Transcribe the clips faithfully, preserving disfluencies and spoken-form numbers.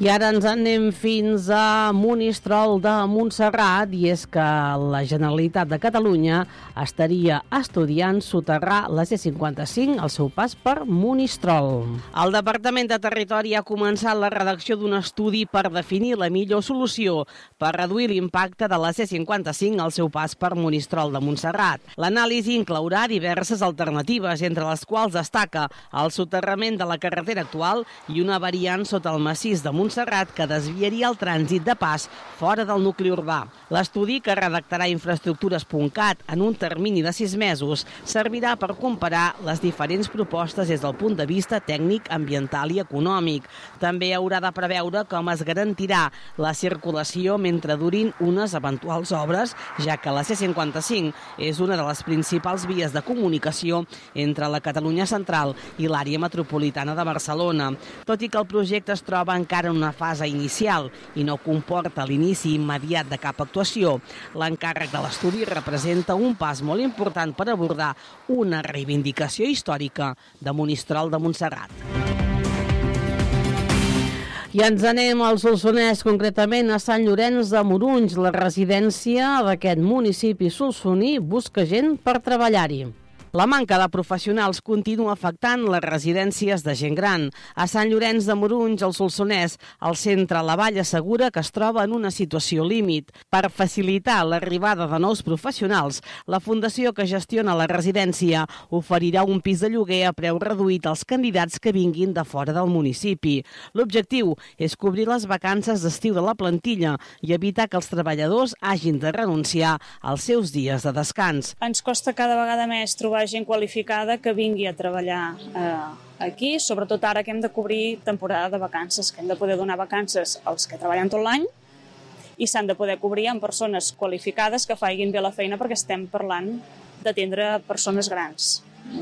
I ara ens anem fins a Monistrol de Montserrat, i és que la Generalitat de Catalunya estaria estudiant soterrar la C cinquanta-cinc al seu pas per Monistrol. El Departament de Territori ha començat la redacció d'un estudi per definir la millor solució per reduir l'impacte de la C cinquanta-cinc al seu pas per Monistrol de Montserrat. L'anàlisi inclourà diverses alternatives, entre les quals destaca el soterrament de la carretera actual i una variant sota el massís de Montserrat que desviaria el trànsit de pas fora del nucli urbà. L'estudi, que redactarà infraestructures punt cat en un termini de sis mesos, servirà per comparar les diferents propostes des del punt de vista tècnic, ambiental i econòmic. També haurà de preveure com es garantirà la circulació mentre durin unes eventuals obres, ja que la C cinquanta-cinc és una de les principals vies de comunicació entre la Catalunya central i l'àrea metropolitana de Barcelona. Tot i que el projecte es troba encara en una fase inicial i no comporta l'inici immediat de cap actuació, l'encàrrec de l'estudi representa un pas molt important per abordar una reivindicació històrica de Monistrol de Montserrat. I ens anem al Solsonès, concretament a Sant Llorenç de Morunys. La residència d'aquest municipi solsoní busca gent per treballar-hi. La manca de professionals continua afectant les residències de gent gran. A Sant Llorenç de Morunys, al Solsonès, el centre La Vall assegura que es troba en una situació límit. Per facilitar l'arribada de nous professionals, la fundació que gestiona la residència oferirà un pis de lloguer a preu reduït als candidats que vinguin de fora del municipi. L'objectiu és cobrir les vacances d'estiu de la plantilla i evitar que els treballadors hagin de renunciar als seus dies de descans. Ens costa cada vegada més trobar gent qualificada que vingui a treballar eh, aquí, sobretot ara que hem de cobrir temporada de vacances, que hem de poder donar vacances als que treballen tot l'any i s'han de poder cobrir amb persones qualificades que facin bé la feina, perquè estem parlant d'atendre persones grans.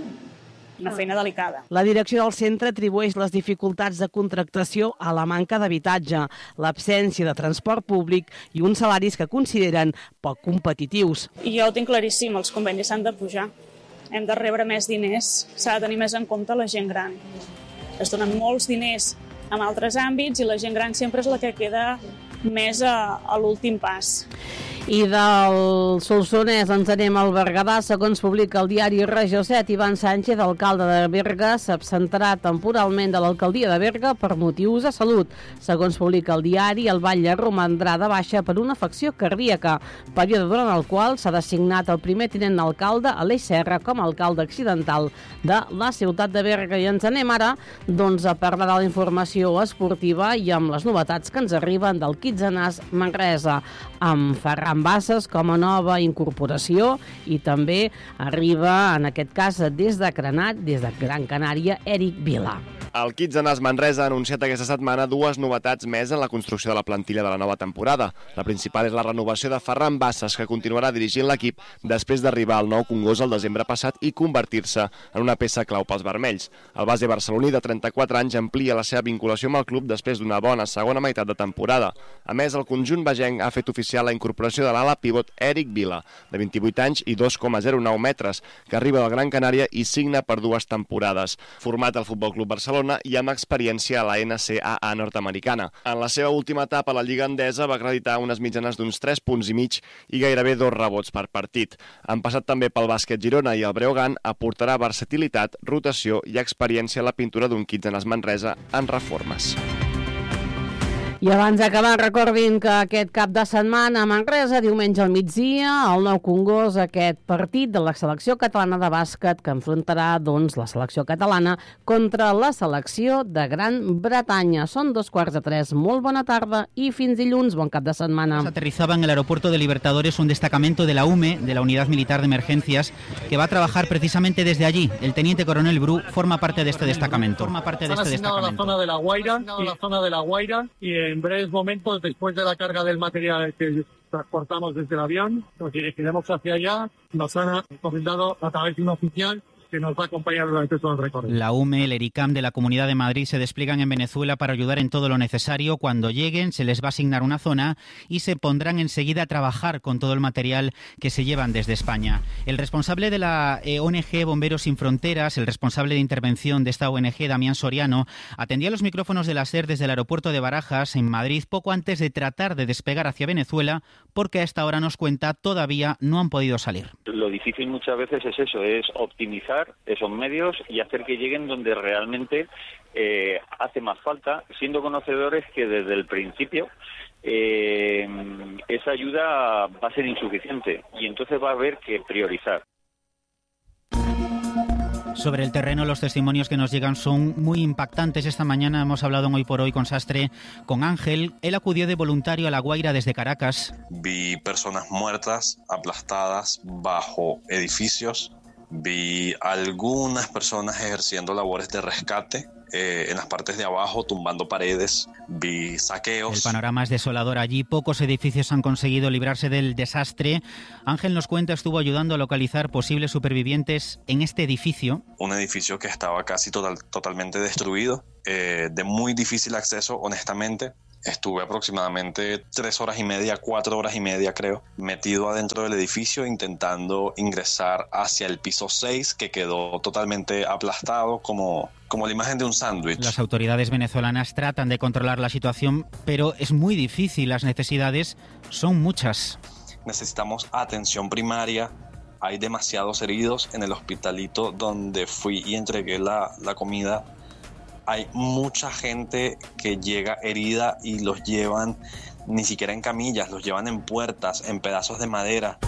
Una feina delicada. La direcció del centre atribueix les dificultats de contractació a la manca d'habitatge, l'absència de transport públic i uns salaris que consideren poc competitius. I jo ho tinc claríssim, els convenis s'han de pujar. Hem de rebre més diners, s'ha de tenir més en compte la gent gran. Es donen molts diners en altres àmbits i la gent gran sempre és la que queda més a, a l'últim pas. I del Solsonès ens anem al Berguedà. Segons publica el diari Regió set, Ivan Sánchez, alcalde de Berga, s'absentarà temporalment de l'alcaldia de Berga per motius de salut. Segons publica el diari, el batlle romandrà de baixa per una afecció cardíaca, període durant el qual s'ha designat el primer tinent d'alcalde, Aleix Serra, com a alcalde accidental de la ciutat de Berga. I ens anem ara doncs, a parlar de la informació esportiva i amb les novetats que ens arriben del Quitzenàs Manresa, amb Ferran Basses com a nova incorporació, i també arriba, en aquest cas, des de Granat, des de Gran Canària, Eric Vila. El Quitzenàs Manresa ha anunciat aquesta setmana dues novetats més en la construcció de la plantilla de la nova temporada. La principal és la renovació de Ferran Basses, que continuarà dirigint l'equip després d'arribar al Nou Congost el desembre passat i convertir-se en una peça clau pels vermells. El base barceloní de trenta-quatre anys amplia la seva vinculació amb el club després d'una bona segona meitat de temporada. A més, el conjunt bagenc ha fet oficial la incorporació de l'ala pivot Eric Vila, de vint-i-vuit anys i dos coma zero nou metres, que arriba del Gran Canària i signa per dues temporades. Format al Futbol Club Barcelona i amb experiència a la N C A A nord-americana. En la seva última etapa a la Lliga Endesa va acreditar unes mitjanes d'uns tres punts i mig i gairebé dos rebots per partit. Han passat també pel Bàsquet Girona i el Breogán aportarà versatilitat, rotació i experiència a la pintura d'un Quitzenàs Manresa en reformes. I abans d'acabar, recordin que aquest cap de setmana a Manresa, diumenge al migdia, el Nou Congost, aquest partit de la selecció catalana de bàsquet que enfrontarà doncs, la selecció catalana contra la selecció de Gran Bretanya. Són dos quarts de tres. Molt bona tarda i fins dilluns. Bon cap de setmana. Aterrizaba en el aeropuerto de Libertadores un destacamento de la U M E, de la Unidad Militar de Emergencias, que va a trabajar precisamente desde allí. El teniente coronel Bru forma parte de este destacamento. Forma parte de este destacamento. La zona de la Guaira y la zona de la Guaira y en breves momentos, después de la carga del material que transportamos desde el avión, nos dirigiremos hacia allá. Nos han encomendado a través de un oficial que nos va a acompañar durante todo el recorrido. La U M E, el ERICAM de la Comunidad de Madrid se despliegan en Venezuela para ayudar en todo lo necesario. Cuando lleguen se les va a asignar una zona y se pondrán enseguida a trabajar con todo el material que se llevan desde España. El responsable de la O N G Bomberos Sin Fronteras, el responsable de intervención de esta O N G, Damián Soriano, atendía los micrófonos de la SER desde el aeropuerto de Barajas, en Madrid, poco antes de tratar de despegar hacia Venezuela, porque a esta hora nos cuenta todavía no han podido salir. Lo difícil muchas veces es eso, es optimizar esos medios y hacer que lleguen donde realmente eh, hace más falta, siendo conocedores que desde el principio eh, esa ayuda va a ser insuficiente y entonces va a haber que priorizar. Sobre el terreno, los testimonios que nos llegan son muy impactantes. Esta mañana hemos hablado en Hoy por Hoy con Sastre, con Ángel. Él acudió de voluntario a La Guaira desde Caracas. Vi personas muertas, aplastadas bajo edificios. Vi algunas personas ejerciendo labores de rescate eh, en las partes de abajo, tumbando paredes. Vi saqueos. El panorama es desolador allí. Pocos edificios han conseguido librarse del desastre. Ángel nos cuenta, estuvo ayudando a localizar posibles supervivientes en este edificio. Un edificio que estaba casi total, totalmente destruido, eh, de muy difícil acceso, honestamente. Estuve aproximadamente tres horas y media, cuatro horas y media creo, metido adentro del edificio intentando ingresar hacia el piso seis, que quedó totalmente aplastado como, como la imagen de un sándwich. Las autoridades venezolanas tratan de controlar la situación, pero es muy difícil, las necesidades son muchas. Necesitamos atención primaria. Hay demasiados heridos en el hospitalito donde fui y entregué la, la comida. Hay mucha gente que llega herida y los llevan ni siquiera en camillas, los llevan en puertas, en pedazos de madera.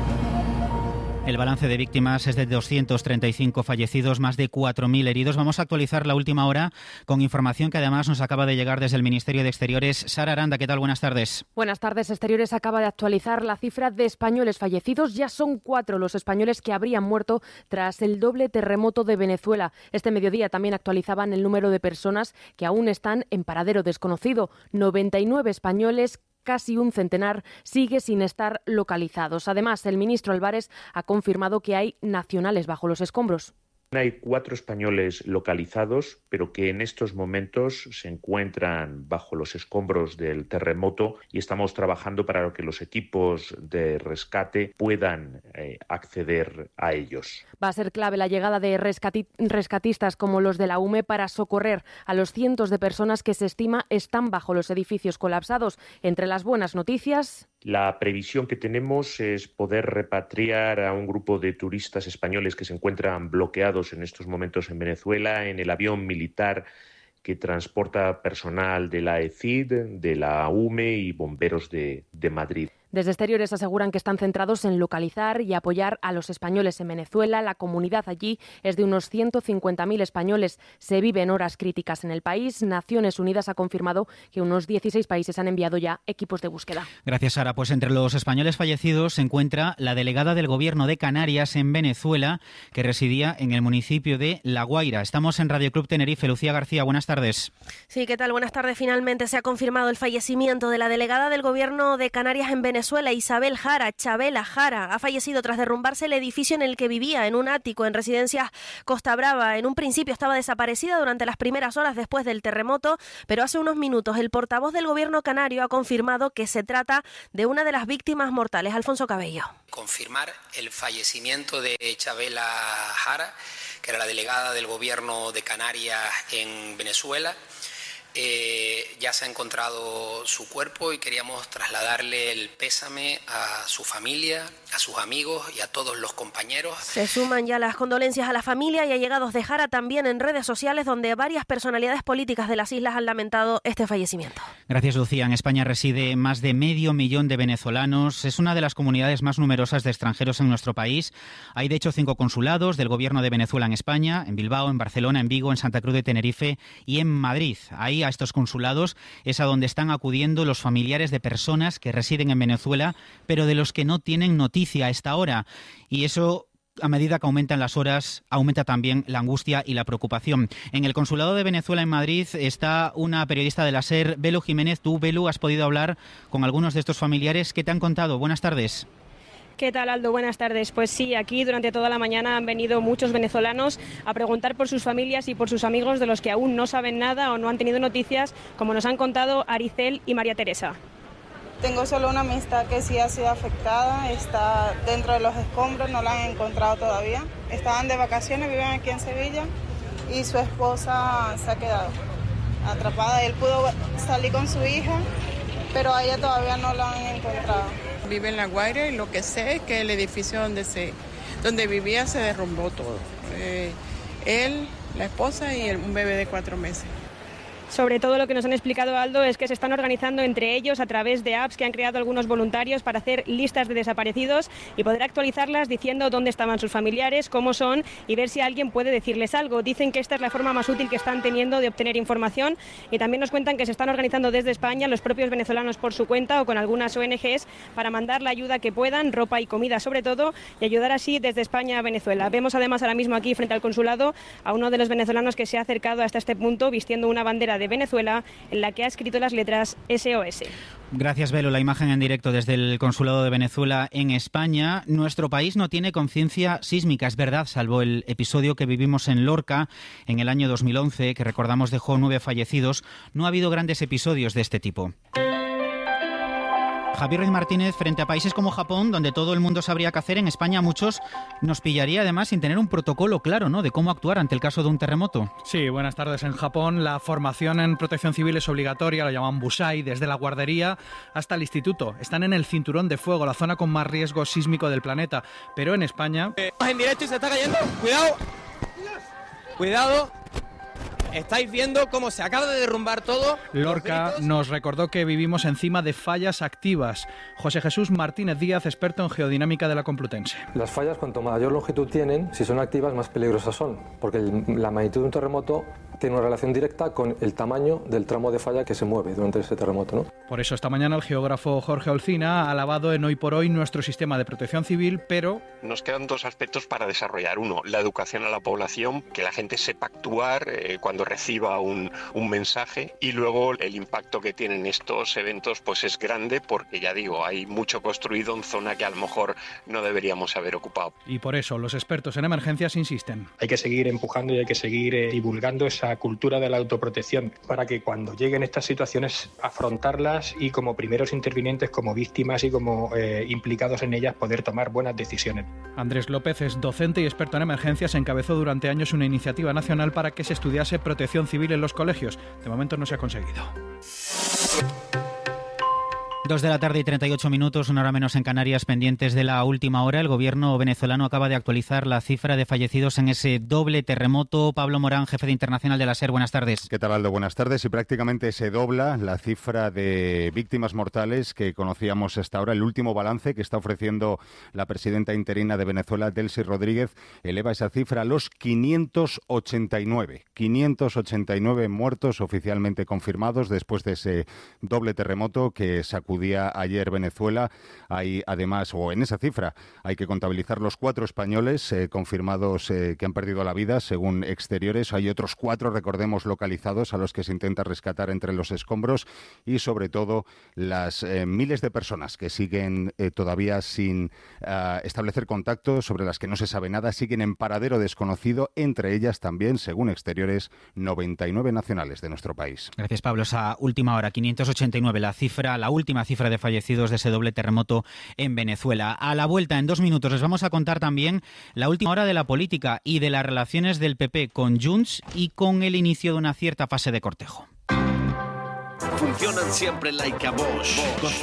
El balance de víctimas es de doscientos treinta y cinco fallecidos, más de cuatro mil heridos. Vamos a actualizar la última hora con información que además nos acaba de llegar desde el Ministerio de Exteriores. Sara Aranda, ¿qué tal? Buenas tardes. Buenas tardes. Exteriores acaba de actualizar la cifra de españoles fallecidos. Ya son cuatro los españoles que habrían muerto tras el doble terremoto de Venezuela. Este mediodía también actualizaban el número de personas que aún están en paradero desconocido. noventa y nueve españoles, casi un centenar, sigue sin estar localizados. Además, el ministro Álvarez ha confirmado que hay nacionales bajo los escombros. Hay cuatro españoles localizados, pero que en estos momentos se encuentran bajo los escombros del terremoto y estamos trabajando para que los equipos de rescate puedan eh, acceder a ellos. Va a ser clave la llegada de rescati- rescatistas como los de la U M E para socorrer a los cientos de personas que se estima están bajo los edificios colapsados. Entre las buenas noticias, la previsión que tenemos es poder repatriar a un grupo de turistas españoles que se encuentran bloqueados en estos momentos en Venezuela en el avión militar que transporta personal de la E C I D, de la U M E y bomberos de, de Madrid. Desde Exteriores aseguran que están centrados en localizar y apoyar a los españoles en Venezuela. La comunidad allí es de unos ciento cincuenta mil españoles. Se viven horas críticas en el país. Naciones Unidas ha confirmado que unos dieciséis países han enviado ya equipos de búsqueda. Gracias, Sara. Pues entre los españoles fallecidos se encuentra la delegada del Gobierno de Canarias en Venezuela, que residía en el municipio de La Guaira. Estamos en Radio Club Tenerife. Lucía García, buenas tardes. Sí, ¿qué tal? Buenas tardes. Finalmente se ha confirmado el fallecimiento de la delegada del Gobierno de Canarias en Venezuela. Isabel Jara, Chabela Jara, ha fallecido tras derrumbarse el edificio en el que vivía, en un ático en Residencias Costa Brava. En un principio estaba desaparecida durante las primeras horas después del terremoto, pero hace unos minutos el portavoz del Gobierno canario ha confirmado que se trata de una de las víctimas mortales. Alfonso Cabello. Confirmar el fallecimiento de Chabela Jara, que era la delegada del Gobierno de Canarias en Venezuela. Eh, ya se ha encontrado su cuerpo y queríamos trasladarle el pésame a su familia, a sus amigos y a todos los compañeros. Se suman ya las condolencias a la familia y allegados de Jara también en redes sociales, donde varias personalidades políticas de las islas han lamentado este fallecimiento. Gracias, Lucía. En España reside más de medio millón de venezolanos. Es una de las comunidades más numerosas de extranjeros en nuestro país. Hay, de hecho, cinco consulados del Gobierno de Venezuela en España, en Bilbao, en Barcelona, en Vigo, en Santa Cruz de Tenerife y en Madrid. Ahí, a estos consulados, es a donde están acudiendo los familiares de personas que residen en Venezuela, pero de los que no tienen noticia a esta hora. Y eso, a medida que aumentan las horas, aumenta también la angustia y la preocupación. En el Consulado de Venezuela en Madrid está una periodista de la SER, Belu Jiménez. Tú, Belu, has podido hablar con algunos de estos familiares. ¿Qué te han contado? Buenas tardes. ¿Qué tal, Aldo? Buenas tardes. Pues sí, aquí durante toda la mañana han venido muchos venezolanos a preguntar por sus familias y por sus amigos de los que aún no saben nada o no han tenido noticias, como nos han contado Aricel y María Teresa. Tengo solo una amistad que sí ha sido afectada, está dentro de los escombros, no la han encontrado todavía. Estaban de vacaciones, viven aquí en Sevilla y su esposa se ha quedado atrapada. Él pudo salir con su hija, pero a ella todavía no la han encontrado. Vive en La Guaira y lo que sé es que el edificio donde se donde vivía se derrumbó todo. Eh, él, la esposa y el, un bebé de cuatro meses. Sobre todo lo que nos han explicado, Aldo, es que se están organizando entre ellos a través de apps que han creado algunos voluntarios para hacer listas de desaparecidos y poder actualizarlas diciendo dónde estaban sus familiares, cómo son y ver si alguien puede decirles algo. Dicen que esta es la forma más útil que están teniendo de obtener información y también nos cuentan que se están organizando desde España los propios venezolanos por su cuenta o con algunas O N Ges para mandar la ayuda que puedan, ropa y comida sobre todo, y ayudar así desde España a Venezuela. Vemos además ahora mismo aquí frente al consulado a uno de los venezolanos que se ha acercado hasta este punto vistiendo una bandera de Venezuela en la que ha escrito las letras S O S. Gracias, Velo. La imagen en directo desde el Consulado de Venezuela en España. Nuestro país no tiene conciencia sísmica, es verdad, salvo el episodio que vivimos en Lorca en el año dos mil once, que recordamos dejó nueve fallecidos. No ha habido grandes episodios de este tipo. Javier Ruiz Martínez, frente a países como Japón, donde todo el mundo sabría qué hacer, en España a muchos nos pillaría además sin tener un protocolo claro, ¿no?, de cómo actuar ante el caso de un terremoto. Sí, buenas tardes. En Japón la formación en protección civil es obligatoria, lo llaman Busai, desde la guardería hasta el instituto. Están en el cinturón de fuego, la zona con más riesgo sísmico del planeta. Pero en España... Eh, en directo y se está cayendo. Cuidado. Cuidado. Estáis viendo cómo se acaba de derrumbar todo. Lorca nos recordó que vivimos encima de fallas activas. José Jesús Martínez Díaz, experto en geodinámica de la Complutense. Las fallas, cuanto mayor longitud tienen, si son activas, más peligrosas son, porque el, la magnitud de un terremoto tiene una relación directa con el tamaño del tramo de falla que se mueve durante ese terremoto, ¿no? Por eso esta mañana el geógrafo Jorge Olcina ha alabado en Hoy por Hoy nuestro sistema de protección civil, pero... Nos quedan dos aspectos para desarrollar. Uno, la educación a la población, que la gente sepa actuar eh, cuando reciba un, un mensaje, y luego el impacto que tienen estos eventos pues es grande, porque ya digo, hay mucho construido en zona que a lo mejor no deberíamos haber ocupado. Y por eso los expertos en emergencias insisten. Hay que seguir empujando y hay que seguir eh, divulgando esa cultura de la autoprotección para que cuando lleguen estas situaciones afrontarlas y como primeros intervinientes, como víctimas y como eh, implicados en ellas poder tomar buenas decisiones. Andrés López es docente y experto en emergencias. Encabezó durante años una iniciativa nacional para que se estudiase protección civil en los colegios. De momento no se ha conseguido. Dos de la tarde y treinta y ocho minutos, una hora menos en Canarias, pendientes de la última hora. El gobierno venezolano acaba de actualizar la cifra de fallecidos en ese doble terremoto. Pablo Morán, jefe de Internacional de la SER, buenas tardes. ¿Qué tal, Aldo? Buenas tardes. Y prácticamente se dobla la cifra de víctimas mortales que conocíamos hasta ahora. El último balance que está ofreciendo la presidenta interina de Venezuela, Delcy Rodríguez, eleva esa cifra a los quinientos ochenta y nueve. quinientos ochenta y nueve muertos oficialmente confirmados después de ese doble terremoto que sacudía ayer Venezuela. Hay además, o en esa cifra, hay que contabilizar los cuatro españoles eh, confirmados eh, que han perdido la vida, según exteriores. Hay otros cuatro, recordemos, localizados a los que se intenta rescatar entre los escombros, y sobre todo las eh, miles de personas que siguen eh, todavía sin uh, establecer contacto, sobre las que no se sabe nada, siguen en paradero desconocido, entre ellas también, según exteriores, noventa y nueve nacionales de nuestro país. Gracias, Pablo. Esa última hora, quinientos ochenta y nueve, la cifra, la última cifra de fallecidos de ese doble terremoto en Venezuela. A la vuelta, en dos minutos, les vamos a contar también la última hora de la política y de las relaciones del P P con Junts y con el inicio de una cierta fase de cortejo. Funcionan siempre like a Bosch.